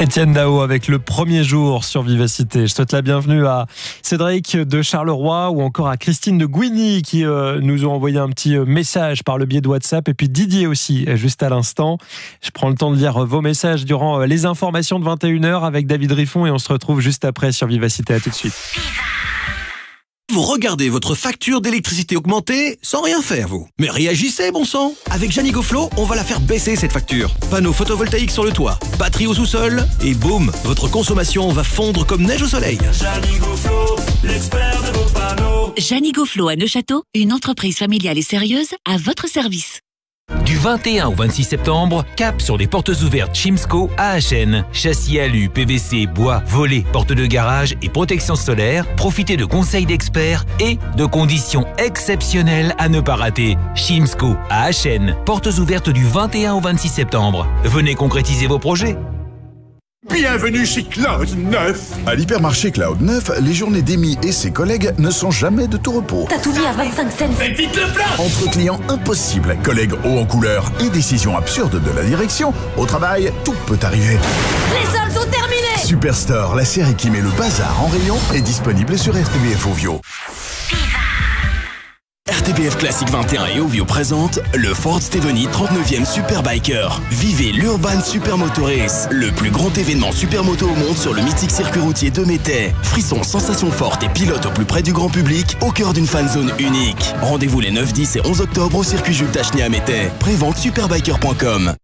Étienne Dao avec le premier jour sur Vivacité. Je souhaite la bienvenue à Cédric de Charleroi ou encore à Christine de Gouigny qui nous ont envoyé un petit message par le biais de WhatsApp, et puis Didier aussi juste à l'instant. Je prends le temps de lire vos messages durant les informations de 21h avec David Riffon et on se retrouve juste après sur Vivacité. À tout de suite. Vous regardez votre facture d'électricité augmenter sans rien faire, vous. Mais réagissez, bon sang. Avec Janigoflo, on va la faire baisser, cette facture. Panneaux photovoltaïques sur le toit, batterie au sous-sol, et boum, votre consommation va fondre comme neige au soleil. Janigoflo, l'expert de vos panneaux. Janigoflo à Neuchâteau, une entreprise familiale et sérieuse à votre service. Du 21 au 26 septembre, cap sur les portes ouvertes Chimsco AHN. Châssis alu, PVC, bois, volets, portes de garage et protection solaire. Profitez de conseils d'experts et de conditions exceptionnelles à ne pas rater. Chimsco AHN. Portes ouvertes du 21 au 26 septembre. Venez concrétiser vos projets. Bienvenue chez Cloud 9. À l'hypermarché Cloud 9, les journées d'Amy et ses collègues ne sont jamais de tout repos. T'as tout mis à 25 cents. Faites vite le plein. Entre clients impossibles, collègues hauts en couleur et décisions absurdes de la direction, au travail, tout peut arriver. Les soldes sont terminés. Superstore, la série qui met le bazar en rayon, est disponible sur RTBF Ovio. RTBF Classique 21 et Ovio présente le Ford Steveni 39e Superbiker. Vivez l'Urban Supermoto Race, le plus grand événement supermoto au monde sur le mythique circuit routier de Métais. Frissons, sensations fortes et pilotes au plus près du grand public, au cœur d'une fanzone unique. Rendez-vous les 9, 10 et 11 octobre au circuit Jules Tacheny à Métais. Prévente superbiker.com.